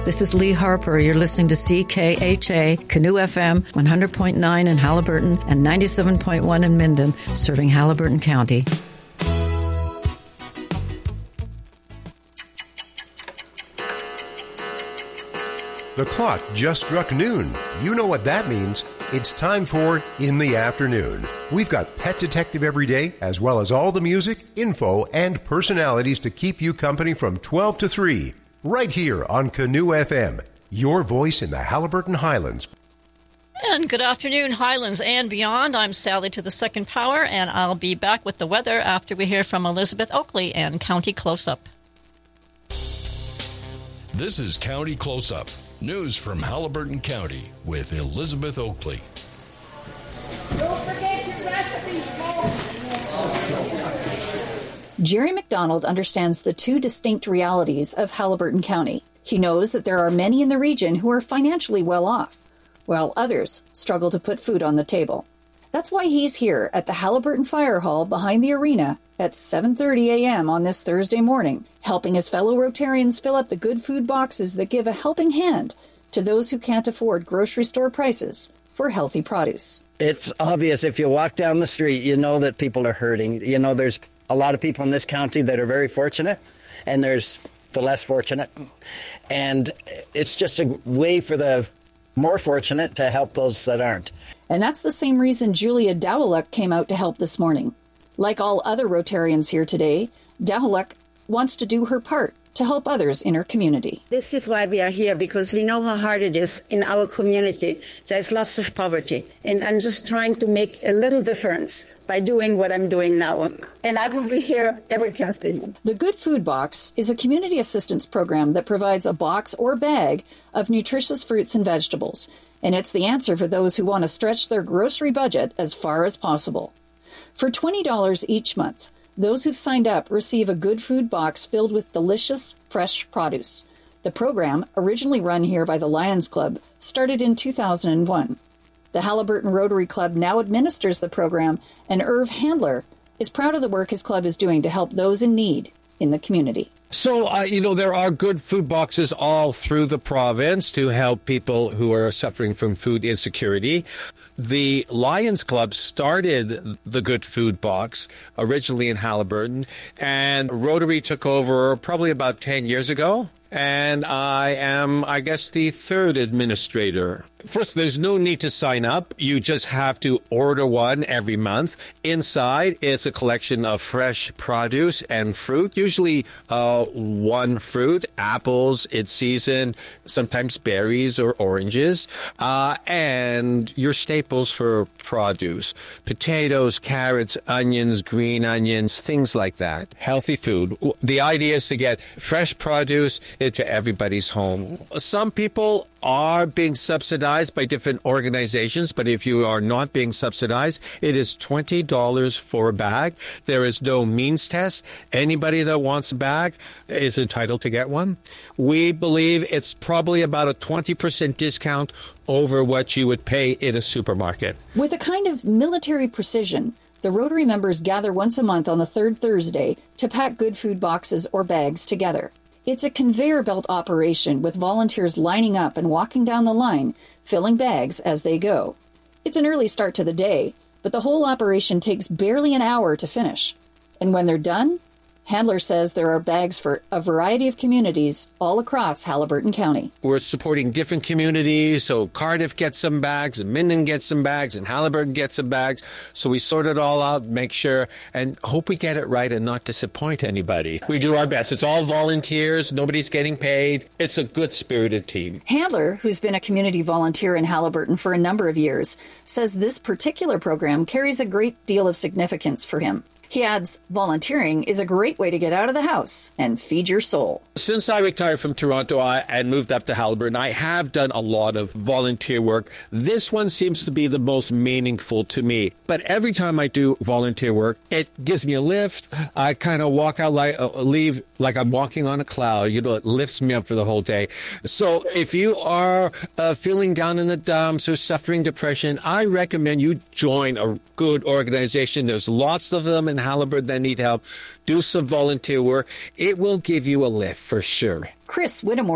This is Lee Harper. You're listening to CKHA, Canoe FM, 100.9 in Haliburton and 97.1 in Minden, serving Haliburton County. The clock just struck noon. You know what that means. It's time for In the Afternoon. We've got Pet Detective every day, as well as all the music, info, and personalities to keep you company from 12 to 3. Right here on Canoe FM, your voice in the Haliburton Highlands. And good afternoon, Highlands and beyond. I'm Sally to the second power, and I'll be back with the weather after we hear from Elizabeth Oakley and County Close-Up. This is County Close-Up. News from Haliburton County with Elizabeth Oakley. Don't forget your recipes, folks. Jerry McDonald understands the two distinct realities of Haliburton County. He knows that there are many in the region who are financially well off, while others struggle to put food on the table. That's why he's here at the Haliburton Fire Hall behind the arena at 7:30 a.m. on this Thursday morning, helping his fellow Rotarians fill up the good food boxes that give a helping hand to those who can't afford grocery store prices for healthy produce. It's obvious if you walk down the street, you know that people are hurting. You know, there's a lot of people in this county that are very fortunate, and there's the less fortunate. And it's just a way for the more fortunate to help those that aren't. And that's the same reason Julia Dowaluk came out to help this morning. Like all other Rotarians here today, Dowaluk wants to do her part to help others in her community. This is why we are here, because we know how hard it is in our community. There's lots of poverty, and I'm just trying to make a little difference by doing what I'm doing now. And I will be here every Tuesday. The Good Food Box is a community assistance program that provides a box or bag of nutritious fruits and vegetables, and it's the answer for those who want to stretch their grocery budget as far as possible. For $20 each month, those who've signed up receive a Good Food Box filled with delicious, fresh produce. The program, originally run here by the Lions Club, started in 2001. The Haliburton Rotary Club now administers the program, and Irv Handler is proud of the work his club is doing to help those in need in the community. So, there are good food boxes all through the province to help people who are suffering from food insecurity. The Lions Club started the Good Food Box originally in Haliburton, and Rotary took over probably about 10 years ago. And I am, I guess, the third administrator. First, there's no need to sign up. You just have to order one every month. Inside is a collection of fresh produce and fruit, usually one fruit, apples in season, sometimes berries or oranges, and your staples for produce, potatoes, carrots, onions, green onions, things like that. Healthy food. The idea is to get fresh produce into everybody's home. Some people are being subsidized by different organizations, but if you are not being subsidized, it is $20 for a bag. There is no means test. Anybody that wants a bag is entitled to get one. We believe it's probably about a 20% discount over what you would pay in a supermarket. With a kind of military precision, the Rotary members gather once a month on the third Thursday to pack Good Food boxes or bags together. It's a conveyor belt operation with volunteers lining up and walking down the line, filling bags as they go. It's an early start to the day, but the whole operation takes barely an hour to finish. And when they're done, Handler says there are bags for a variety of communities all across Haliburton County. We're supporting different communities, so Cardiff gets some bags, and Minden gets some bags, and Haliburton gets some bags. So we sort it all out, make sure, and hope we get it right and not disappoint anybody. We do our best. It's all volunteers. Nobody's getting paid. It's a good-spirited team. Handler, who's been a community volunteer in Haliburton for a number of years, says this particular program carries a great deal of significance for him. He adds, volunteering is a great way to get out of the house and feed your soul. Since I retired from Toronto and moved up to Haliburton, I have done a lot of volunteer work. This one seems to be the most meaningful to me. But every time I do volunteer work, it gives me a lift. I kind of walk out leave like I'm walking on a cloud. It lifts me up for the whole day. So if you are feeling down in the dumps or suffering depression, I recommend you join a good organization. There's lots of them in Haliburton that need help. Do some volunteer work. It will give you a lift for sure. Chris Whittemore